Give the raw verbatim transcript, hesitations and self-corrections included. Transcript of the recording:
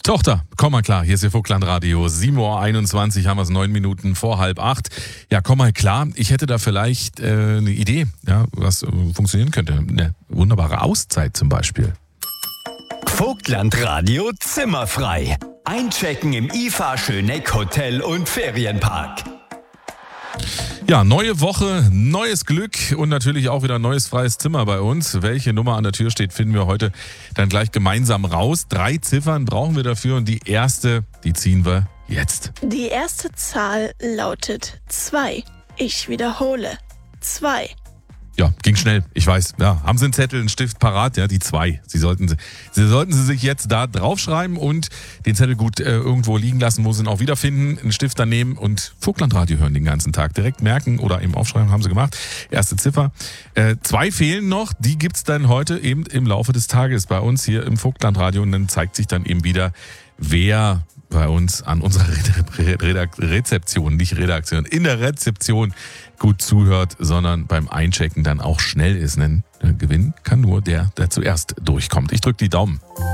Tochter, komm mal klar, hier ist Ihr Vogtland-Radio. sieben Uhr einundzwanzig haben wir es, neun Minuten vor halb acht. Ja, komm mal klar, ich hätte da vielleicht äh, eine Idee, ja, was äh, funktionieren könnte. Eine wunderbare Auszeit zum Beispiel. Vogtland-Radio zimmerfrei. Einchecken im I F A Schöneck Hotel und Ferienpark. Ja, neue Woche, neues Glück und natürlich auch wieder ein neues freies Zimmer bei uns. Welche Nummer an der Tür steht, finden wir heute dann gleich gemeinsam raus. Drei Ziffern brauchen wir dafür und die erste, die ziehen wir jetzt. Die erste Zahl lautet zwei. Ich wiederhole. zwei. Ja, ging schnell, ich weiß. Ja, haben Sie einen Zettel, einen Stift parat? Ja, die zwei. Sie sollten sie, sie sollten sie sich jetzt da draufschreiben und den Zettel gut äh, irgendwo liegen lassen, wo Sie ihn auch wiederfinden, einen Stift dann nehmen und Vogtland-Radio hören den ganzen Tag. Direkt merken oder eben aufschreiben, haben Sie gemacht. Erste Ziffer. Äh, zwei fehlen noch, die gibt's dann heute eben im Laufe des Tages bei uns hier im Vogtland-Radio und dann zeigt sich dann eben wieder, wer bei uns an unserer Rezeption, nicht Redaktion, in der Rezeption gut zuhört, sondern beim Einchecken dann auch schnell ist. Denn gewinnen kann nur der, der zuerst durchkommt. Ich drücke die Daumen.